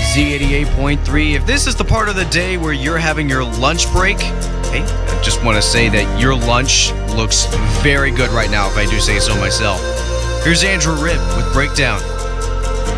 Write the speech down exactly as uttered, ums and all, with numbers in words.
Z eighty-eight point three. If this is the part of the day where you're having your lunch break, hey, I just want to say that your lunch looks very good right now, if I do say so myself. Here's Andrew Ribb with Breakdown.